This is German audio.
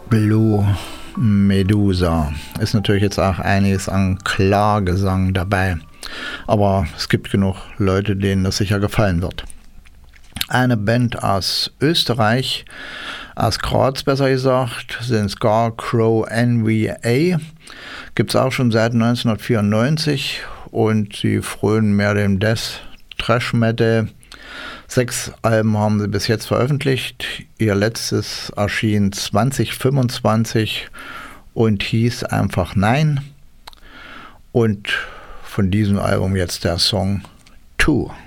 Blue Medusa. Ist natürlich jetzt auch einiges an Klagesang dabei. Aber es gibt genug Leute, denen das sicher gefallen wird. Eine Band aus Österreich, aus Graz besser gesagt, sind Scarecrow NVA. Gibt es auch schon seit 1994 und sie frönen mehr dem Death Thrash Metal. 6 Alben haben sie bis jetzt veröffentlicht. Ihr letztes erschien 2025 und hieß einfach Nein. Und von diesem Album jetzt der Song 2.